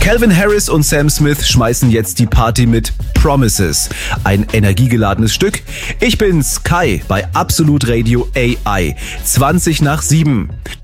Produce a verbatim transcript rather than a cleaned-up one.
Calvin Harris und Sam Smith schmeißen jetzt die Party mit Promises. Ein energiegeladenes Stück. Ich bin's, Kai, bei Absolut Radio A I. zwanzig nach sieben.